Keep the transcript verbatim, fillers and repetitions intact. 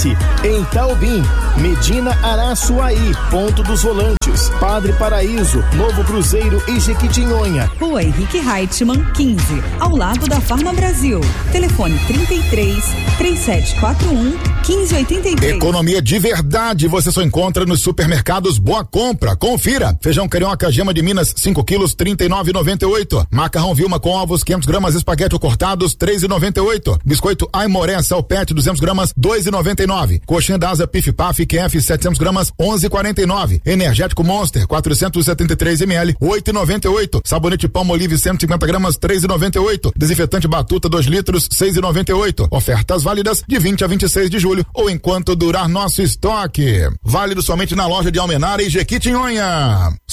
Oriente, em Taubim, Medina Araçuaí, Ponto dos Volantes, Padre Paraíso, Novo Cruzeiro e Jequitinhonha. Rua Henrique Reichmann, quinze, ao lado da Farma Brasil. Telefone trinta e três, três sete quatro um, quinze oitenta e três. Economia de verdade você só encontra nos supermercados Boa Compra. Confira. Feijão carioca gema de Minas cinco quilos trinta e nove e noventa e oito. Macarrão Vilma com ovos quinhentos gramas espaguete cortados três e noventa e oito. Biscoito Aimoré Salpete duzentos gramas dois e noventa e nove. Coxinha da Asa Pif Paf Q F setecentos gramas onze e quarenta e nove. Energético Monster quatrocentos e setenta e três mililitros oito e noventa e oito. Sabonete Palmolive cento e cinquenta gramas três e noventa e oito. Desinfetante Batuta dois litros seis e noventa e oito. Ofertas válidas de vinte a vinte e seis de julho ou enquanto durar nosso estoque. Válido somente na loja de Almenara e Jequitinhonha.